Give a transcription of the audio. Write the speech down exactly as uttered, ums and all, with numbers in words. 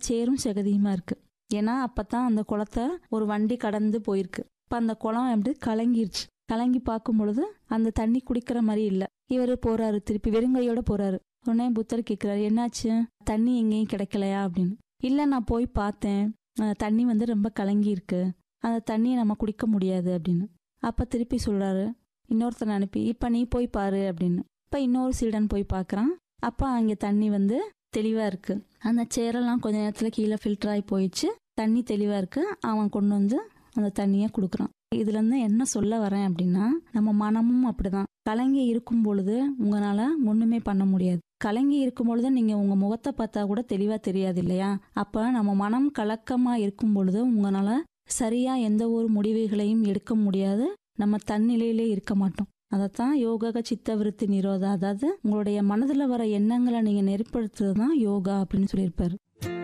சேரும் சகதியுமா இருக்கு. ஏன்னா அப்பதான் அந்த குளத்தை ஒரு வண்டி கடந்து போயிருக்கு. இப்போ அந்த குளம் எப்படி கலங்கிருச்சு. கலங்கி பார்க்கும் பொழுது அந்த தண்ணி குடிக்கிற மாதிரி இல்லை. இவர் போறாரு, திருப்பி வெறுங்கையோட போறாரு. உடனே புத்தர் கேட்குறாரு, என்னாச்சு, தண்ணி எங்கேயும் கிடைக்கலையா அப்படின்னு. இல்லை, நான் போய் பார்த்தேன், தண்ணி வந்து ரொம்ப கலங்கி இருக்கு, அந்த தண்ணியை நம்ம குடிக்க முடியாது அப்படின்னு. அப்போ திருப்பி சொல்றாரு இன்னொருத்தனை அனுப்பி, இப்போ நீ போய் பாரு அப்படின்னு. இப்போ இன்னொரு சீடன் போய் பார்க்குறான். அப்போ அங்கே தண்ணி வந்து தெளிவாக இருக்கு. அந்த சேரெல்லாம் கொஞ்ச நேரத்தில் கீழே ஃபில்டர் ஆகி போயிடுச்சு, தண்ணி தெளிவாக இருக்கு. அவன் கொண்டு வந்து அந்த தண்ணியை கொடுக்குறான். இதுலேருந்து என்ன சொல்ல வரேன் அப்படின்னா, நம்ம மனமும் அப்படிதான். கலங்கி இருக்கும் பொழுது உங்களால் ஒன்றுமே பண்ண முடியாது. கலங்கி இருக்கும் பொழுது நீங்கள் உங்கள் முகத்தை பார்த்தா கூட தெளிவாக தெரியாது இல்லையா? அப்போ நம்ம மனம் கலக்கமாக இருக்கும் பொழுது உங்களால் சரியாக எந்த ஒரு முடிவுகளையும் எடுக்க முடியாது. நம்ம தன்னிலையிலே இருக்க மாட்டோம். அதைத்தான் யோகா சித்த விருத்தி நிரோதா, அதாவது உங்களுடைய மனதில் வர எண்ணங்களை நீங்கள் நெறிப்படுத்துறது தான் யோகா அப்படின்னு சொல்லியிருப்பாரு.